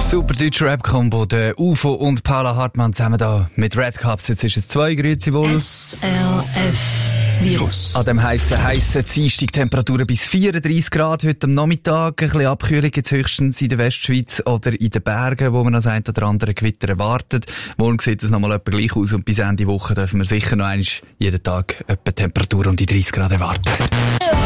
Super deutsche Rap-Kombo, der UFO und Paula Hartmann zusammen da mit Red Cups. Jetzt ist es 2, grüezi wohl. SRF-Virus. An dem heissen Dienstag Temperaturen bis 34 Grad heute am Nachmittag. Ein bisschen Abkühlung jetzt höchstens in der Westschweiz oder in den Bergen, wo man noch das ein oder andere Gewitter erwartet. Morgen sieht es nochmal etwa gleich aus und bis Ende Woche dürfen wir sicher noch jeden Tag etwa Temperatur um die 30 Grad erwarten.